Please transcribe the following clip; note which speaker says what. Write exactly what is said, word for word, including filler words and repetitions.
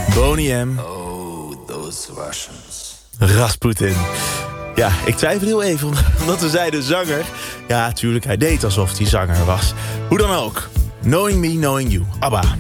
Speaker 1: Boney M.
Speaker 2: Oh, those Russians.
Speaker 1: Rasputin. Ja, ik twijfel heel even, omdat we zeiden zanger. Ja, tuurlijk, hij deed alsof hij zanger was. Hoe dan ook. Knowing Me, Knowing You. ABBA.